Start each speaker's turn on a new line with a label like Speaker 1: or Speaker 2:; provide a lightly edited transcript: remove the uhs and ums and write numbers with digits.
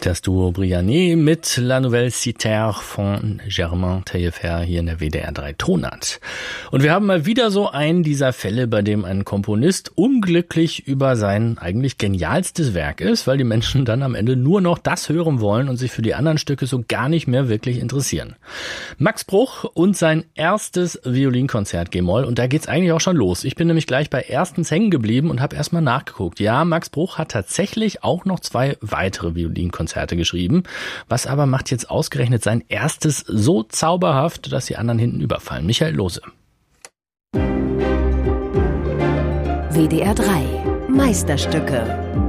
Speaker 1: Das Duo Brianet mit La Nouvelle Cité von Germain Taillefer hier in der WDR 3 Tonart. Und wir haben mal wieder so einen dieser Fälle, bei dem ein Komponist unglücklich über sein eigentlich genialstes Werk ist, weil die Menschen dann am Ende nur noch das hören wollen und sich für die anderen Stücke so gar nicht mehr wirklich interessieren. Max Bruch und sein erstes Violinkonzert G-Moll, und da geht's eigentlich auch schon los. Ich bin nämlich gleich bei erstens hängen geblieben und habe erstmal nachgeguckt. Ja, Max Bruch hat tatsächlich auch noch 2 weitere Violinkonzerte geschrieben. Was aber macht jetzt ausgerechnet sein erstes so zauberhaft, dass die anderen hinten überfallen? Michael Lohse.
Speaker 2: WDR 3 Meisterstücke